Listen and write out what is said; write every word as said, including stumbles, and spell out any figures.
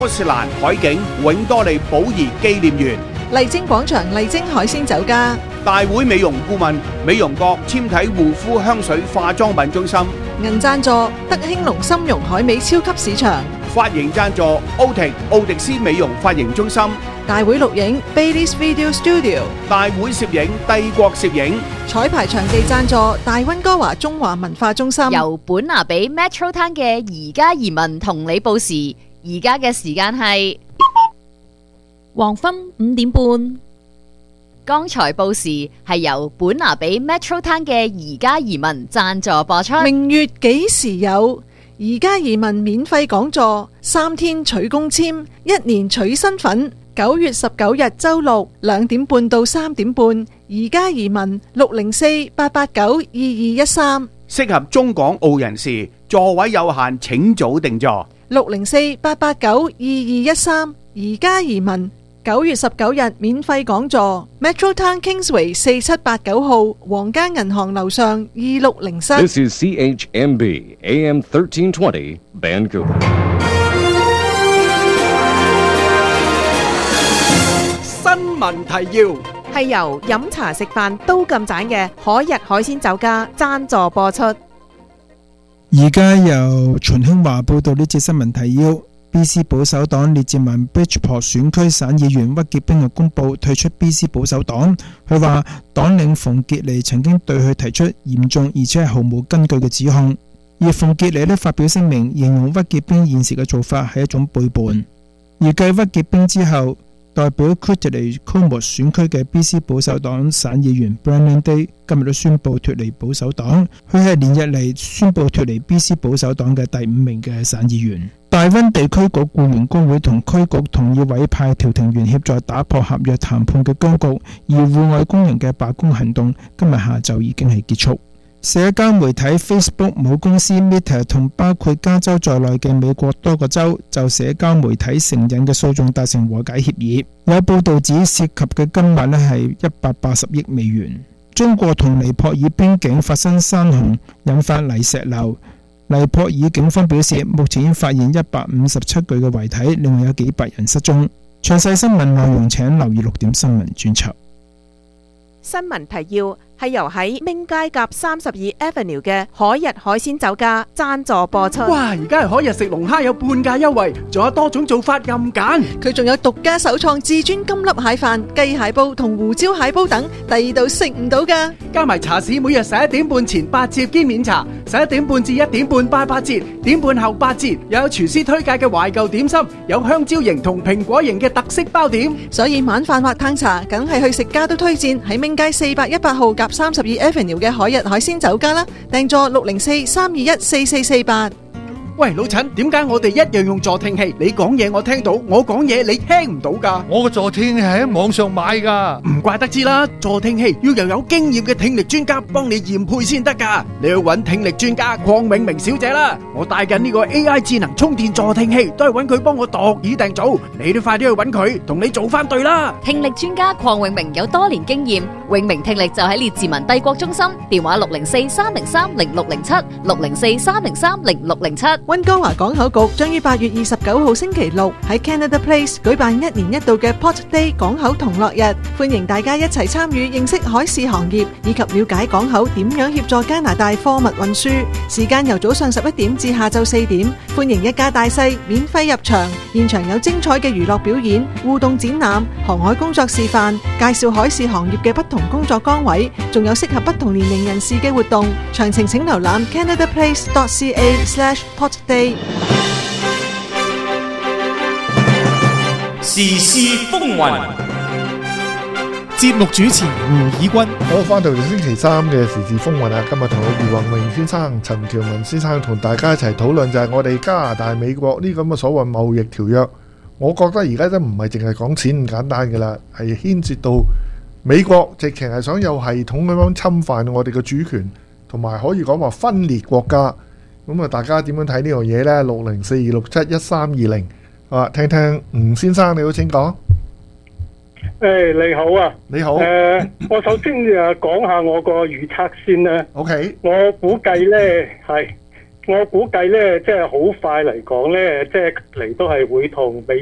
波士蘭海景永多利寶儀紀念園、 麗晶廣場麗晶海鮮酒家、 大會美容顧問美容閣纖體護膚香水化妝品中心、 銀贊助德興隆參茸海味超級市場、 髮型贊助奧婷奧迪斯美容髮型中心、 大會錄影 Baileys Video Studio、 大會攝影帝國攝影、 彩排場地贊助大溫哥華中華文化中心。 由本拿比 Metro Town 嘅宜家移民同你報時，而家嘅時間係黃昏五點半。 剛才報時係由本拿比 Metro Town 嘅宜家移民贊助播出。 明月幾時有？宜家移民免費講座，三天取公簽，一年取身份。九月十九日周六兩點半到三點半，宜家移民六零四八八九二二一三， 適合中港澳人士，座位有限，請早訂座。 六零四八八九二二一三，宜家移民九月十九日免費講座 ，Metro Town Kingsway 四七八九號皇家銀行樓上二六零室。 This is C H M B A M thirteen twenty Vancouver。 新聞提要係由飲茶食飯都咁盞嘅海逸海鮮酒家贊助播出。 而家由秦興華報道呢節新聞提要。B C 保守黨列治文 Bridgeport 選區省議員屈潔冰嘅公佈退出 B C 保守黨。佢話黨領馮傑尼曾經對佢提出嚴重而且係毫無根據嘅指控，而馮傑尼呢發表聲明形容屈潔冰現時嘅做法係一種背叛。而繼屈潔冰之後，代表 Kittilä-Comot 選區嘅 B C 保守黨省議員 Brennan Day 今日都宣布脫離保守黨，佢係連日嚟宣布脫離 B C 保守黨嘅第五名嘅省議員。大溫地區局僱員工會同區局同意委派調停員協助打破合約談判嘅僵局，而戶外工人嘅罷工行動今日下晝已經係結束。社交媒體 Facebook 母公司 Meta 同包括加州在內嘅美國多個州就社交媒體成癮嘅訴訟達成和解協議，有報道指涉及嘅金額呢係一百八十億美元。中國同尼泊爾邊境發生山洪，引發泥石流。尼泊爾警方表示，目前已經發現一百五十七具嘅遺體，另外有幾百人失蹤。詳細新聞內容請留意六點新聞專輯。 新聞提要係由喺明街夾三十二 Avenue 嘅海逸海鮮酒家贊助播出。 哇！而家係海逸食龍蝦有半價優惠，仲有多種做法任揀。 佢仲有獨家首創至尊金粒蟹飯、雞蟹煲同胡椒蟹煲等，第二度食唔到㗎。 加埋茶市每日十一點半前八折兼免茶，十一點半至一點半八八折，點半後八折。又有廚師推介嘅懷舊點心，有香蕉型同蘋果型嘅特色包點。 所以晚飯或嘆茶，梗係去食家都推薦喺明街四百一百號夾三十二 Avenue 嘅海逸海鮮酒家啦，訂座六零四三二一四四四八。 喂，老陳，點解我哋一樣用助聽器？你講嘢我聽到，我講嘢你聽唔到㗎？ 我個助聽器喺網上買㗎， 唔怪得知啦。助聽器要由有經驗嘅聽力專家幫你驗配先得㗎。你去揾聽力專家鄺永明小姐啦。我帶緊呢個 A I 智能充電助聽器，都係揾佢幫我度耳訂造。你都快啲去揾佢，同你做翻對啦。 聽力專家鄺永明有多年經驗，永明聽力就喺列治文帝國中心，電話六零四三零三零六零七六零四三零三零六零七。 溫哥華港口局將於八月二十九號星期六喺 Canada Place 舉辦一年一度嘅 Port Day 港口同樂日，歡迎大家一齊參與，認識海事行業以及了解港口點樣協助加拿大貨物運輸。時間由早上十一點至下晝四點，歡迎一家大細免費入場，現場有精彩嘅娛樂表演、互動展覽、航海工作示範，介紹海事行業嘅不同工作崗位，仲有適合不同年齡人士嘅活動。詳情請瀏覽 canadaplace dot c a slash port day。 時事風雲， 節目主持胡以軍。 好，翻到嚟星期三嘅時事風雲啊！今日同我余宏榮先生、陳喬文先生同大家一齊討論就係我哋加拿大、美國呢咁嘅所謂貿易條約。我覺得而家都唔係淨係講錢咁簡單噶啦，係牽涉到美國直情係想有系統咁樣侵犯我哋嘅主權，同埋可以講話分裂國家。咁啊，大家點樣睇呢樣嘢呢？六零四二六七一三二零啊，聽聽吳先生你好，請講。 誒，你好啊， 你好。 誒，我首先誒講下我個預測先啦。 OK。 我估計呢係我估計咧，即係好快嚟講咧，即係嚟都係會同美